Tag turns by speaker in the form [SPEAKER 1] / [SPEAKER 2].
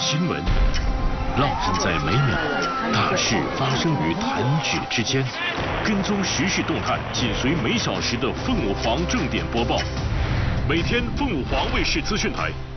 [SPEAKER 1] 新闻，烙印在每秒，大事发生于弹指之间。跟踪时事动态，紧随每小时的凤凰正点播报。每天凤凰卫视资讯台